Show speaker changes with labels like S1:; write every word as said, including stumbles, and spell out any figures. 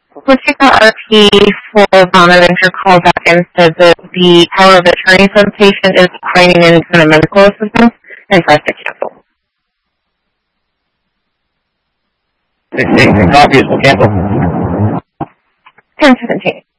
S1: Wichita R P for Bonaventure called back and said that the power of attorney for the patient is declining any kind of medical assistance and pressed to cancel.
S2: sixteen, copies will cancel.
S1: ten seventeen.